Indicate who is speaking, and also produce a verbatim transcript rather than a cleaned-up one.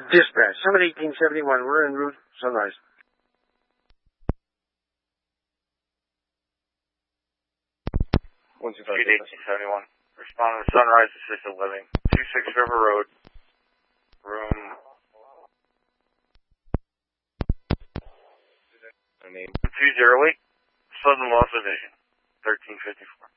Speaker 1: Dispatch, Summit eighteen seventy-one, we're en route, Sunrise.
Speaker 2: Street eighteen seventy-one. Responding to Sunrise Assisted Living. two six River Road. Room. two zero eight. Sudden loss of vision. thirteen fifty-four.